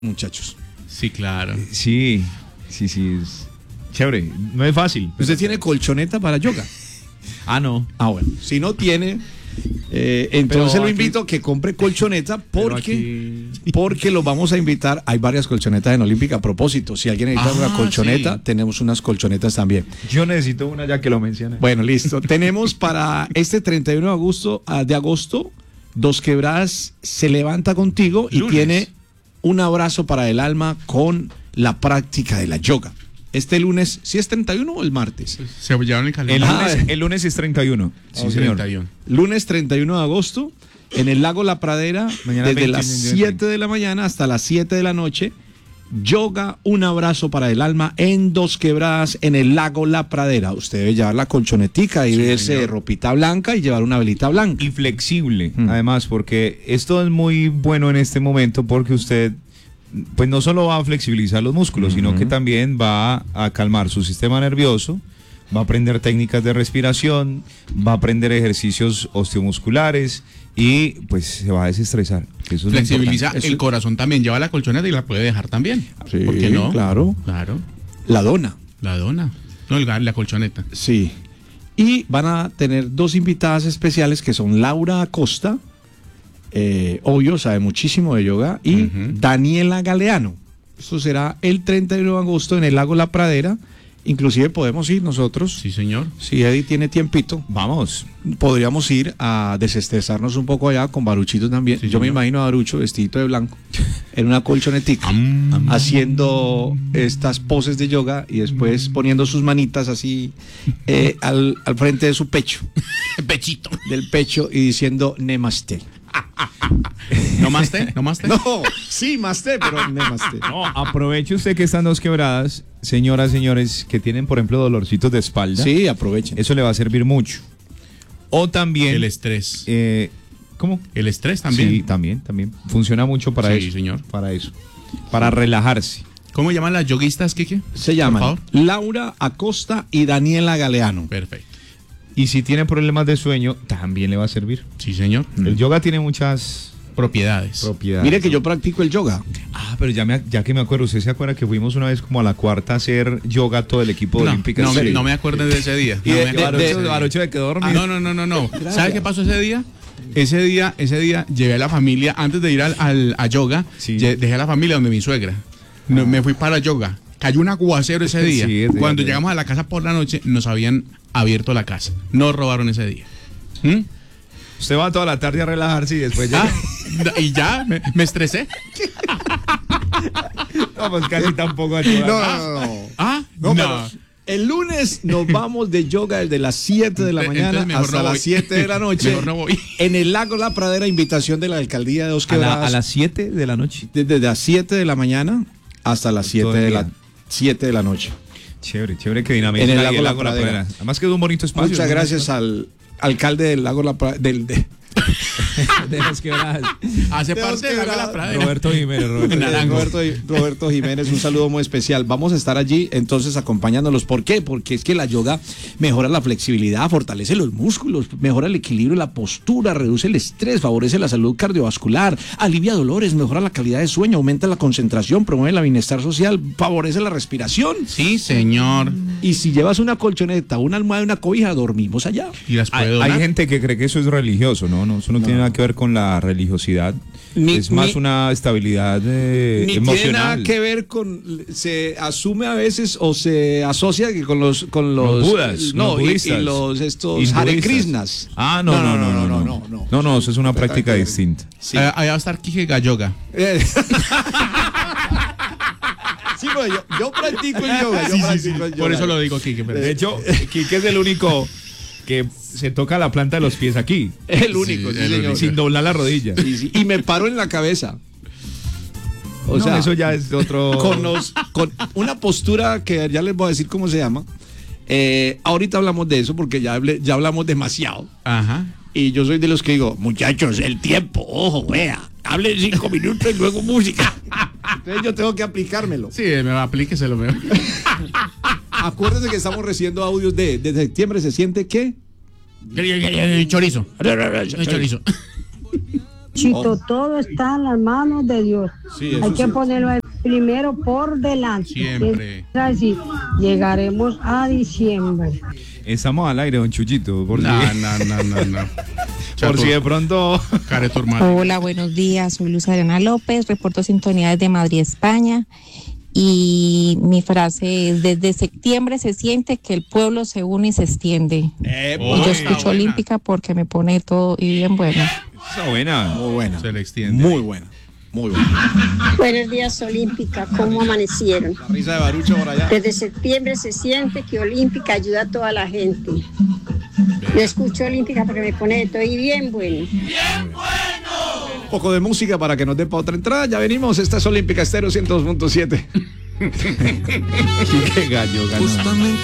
muchachos. Sí, claro. Sí. Es chévere. No es fácil. ¿Usted tiene colchoneta para yoga? No. Bueno. Si no tiene, entonces Pero lo aquí- invito a que compre colchoneta Pero porque los vamos a invitar. Hay varias colchonetas en Olímpica. A propósito, si alguien necesita una colchoneta, sí. tenemos unas colchonetas también. Yo necesito una ya que lo mencioné. Bueno, listo. Tenemos para este 31 de agosto, Dos Quebradas se levanta contigo y Lunes. tiene un abrazo para el alma con la práctica de la yoga. Este lunes, ¿sí es 31 o el martes? Se llevaron el El calendario. lunes, el lunes es 31. Sí, señor. 31. Lunes 31 de agosto, en el lago La Pradera, Mañana desde 20, las 29, 7 de la mañana hasta las 7 de la noche. Yoga, un abrazo para el alma en Dos Quebradas, en el lago La Pradera. Usted debe llevar la colchonetica y verse de ropita blanca y llevar una velita blanca. Y flexible, además, porque esto es muy bueno en este momento porque usted, pues no solo va a flexibilizar los músculos, sino que también va a calmar su sistema nervioso, va a aprender técnicas de respiración, va a aprender ejercicios osteomusculares y pues se va a desestresar. Que eso es lo Flexibiliza importante. el corazón también. Lleva la colchoneta y la puede dejar también. Sí, ¿Por qué no? claro. Claro. La dona. La dona. No, la colchoneta. Sí. Y van a tener dos invitadas especiales que son Laura Acosta, obvio, sabe muchísimo de yoga, y Daniela Galeano. Esto será el 31 de agosto en el lago La Pradera. Inclusive podemos ir nosotros, Sí, señor. si Eddie tiene tiempito, Vamos. podríamos ir a desestresarnos un poco allá con Baruchito también. Sí, Yo me señor. imagino a Barucho vestidito de blanco, en una colchonetica, haciendo estas poses de yoga y después poniendo sus manitas así al frente de su pecho, Pechito. del pecho, y diciendo Namaste. ¿No más té? ¿No más té? No, sí, Maste, pero Namaste. No, aproveche usted que están Dos Quebradas, señoras, señores, que tienen, por ejemplo, dolorcitos de espalda. Sí, aprovechen. Eso le va a servir mucho. O también... El estrés. ¿Cómo? El estrés también. Sí, también. Funciona mucho para Sí, eso. señor. Para eso. Para relajarse. ¿Cómo llaman las yoguistas, Kike? Se Por llaman favor. Laura Acosta y Daniela Galeano. Perfecto. Y si tiene problemas de sueño, también le va a servir. Sí, señor. El yoga tiene muchas Propiedades. propiedades. Mire que yo practico el yoga. Pero ya que me acuerdo, ¿usted se acuerda que fuimos una vez como a la cuarta a hacer yoga todo el equipo de No, Olímpica? no, Sí. no me acuerdo de ese día. Y No de- me de- acuerdo de- ese día. Barucho me quedó dormido. No. ¿Sabe qué pasó ese día? Ese día llevé a la familia, antes de ir a yoga, Sí. dejé a la familia donde mi suegra. No, me fui para yoga. Cayó un aguacero ese día. Sí, ese día, Cuando sí. llegamos a la casa por la noche, nos habían abierto la casa. Nos robaron ese día. ¿Mm? Usted va toda la tarde a relajarse y después ya... Y ya, me estresé. No, pues casi tampoco ayuda. Ah, No, pero el lunes nos vamos de yoga desde las 7 de la Entonces, mañana mejor hasta no voy. las 7 de la noche. Mejor no voy. En el lago La Pradera, invitación de la alcaldía de Dos Quebradas. A las 7 de la noche. Desde las 7 de la mañana hasta las 7 Todo el de la día. 7 de la noche. Chévere que dinamiza En el ahí lago el La lago La Pradera. Pradera. Además quedó un bonito espacio. Muchas gracias al alcalde del lago La Pradera. de Dos Quebradas. Hace De parte de Dos la Quebradas. pradera. Roberto Jiménez. Naranjo. Roberto Jiménez, un saludo muy especial. Vamos a estar allí entonces acompañándolos. ¿Por qué? Porque es que la yoga mejora la flexibilidad, fortalece los músculos, mejora el equilibrio, la postura, reduce el estrés, favorece la salud cardiovascular, alivia dolores, mejora la calidad de sueño, aumenta la concentración, promueve el bienestar social, favorece la respiración. Sí, señor. Y si llevas una colchoneta, una almohada y una cobija, dormimos allá. Y las puede Hay donar. gente que cree que eso es religioso, ¿no? Eso no tiene nada que ver con la religiosidad. Es más una estabilidad Ni emocional. tiene nada que ver con, se asume a veces o se asocia que con los Los budas, no, los budistas, y los estos hinduistas. Hare Krishnas. No. No, eso es una práctica distinta. Sí. Allá va a estar Kike Galloga. Sí, pero yo practico el yoga. Yo practico el yoga. Por eso lo digo, Kike. pero- De hecho, Quique es el único que se toca la planta de los pies aquí, Es el único, Sí, sí, el señor. único. sin doblar la rodilla. Sí, sí. Y me paro en la cabeza. O No, sea, eso ya es otro. con una postura que ya les voy a decir cómo se llama. Ahorita hablamos de eso porque ya hablamos demasiado. Ajá. Y yo soy de los que digo, muchachos, el tiempo, ojo, vea, hablen 5 minutos y luego música. Entonces yo tengo que aplicármelo. Sí, me va, aplíqueselo. Acuérdense que estamos recibiendo audios de septiembre, ¿se siente qué? Chorizo. Chorizo. Chito, todo está en las manos de Dios. Sí, eso Hay que sí. ponerlo primero por delante. Siempre. Así, llegaremos a diciembre. Estamos al aire, don Chuyito. Por, No. por si de pronto. Hola, buenos días. Soy Luz Adriana López, reporto sintonía desde Madrid, España. Y mi frase es: desde septiembre se siente que el pueblo se une y se extiende. Y yo escucho Olímpica porque me pone todo y bien bueno. Está buena. Muy buena. Se le extiende. Muy buena. Muy buena. Buenos días, Olímpica. ¿Cómo amanecieron? La risa de Barucho por allá. Desde septiembre se siente que Olímpica ayuda a toda la gente. Yo escucho Olímpica porque me pone todo y bien bueno. Un poco de música para que nos dé para otra entrada. Ya venimos. Esta es Olímpica Estéreo 102.7. Qué gallo, ganó.